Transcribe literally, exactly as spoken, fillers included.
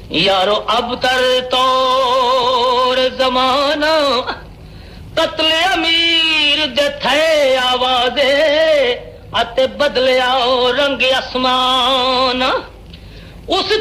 यारो अब तर तौर जमाना कत्ले अमीर दे थे आवाजे अते बदले आओ रंग आसमान उस